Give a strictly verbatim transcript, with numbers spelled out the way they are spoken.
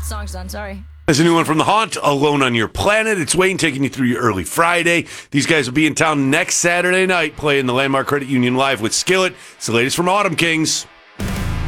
song's done. Sorry. There's a new one from The Haunt, Alone on Your Planet. It's Wayne taking you through your early Friday. These guys will be in town next Saturday night playing the Landmark Credit Union live with Skillet. It's the latest from Autumn Kings.